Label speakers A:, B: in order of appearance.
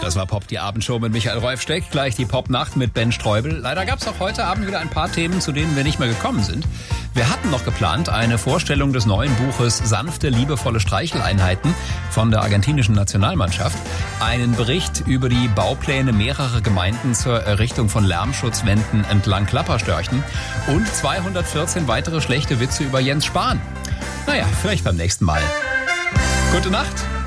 A: Das war Pop, die Abendshow mit Michael Rolfsteck. Gleich die Popnacht mit Ben Streubel. Leider gab es auch heute Abend wieder ein paar Themen, zu denen wir nicht mehr gekommen sind. Wir hatten noch geplant eine Vorstellung des neuen Buches Sanfte, liebevolle Streicheleinheiten von der argentinischen Nationalmannschaft. Einen Bericht über die Baupläne mehrerer Gemeinden zur Errichtung von Lärmschutzwänden entlang Klapperstörchen. Und 214 weitere schlechte Witze über Jens Spahn. Naja, vielleicht beim nächsten Mal. Gute Nacht.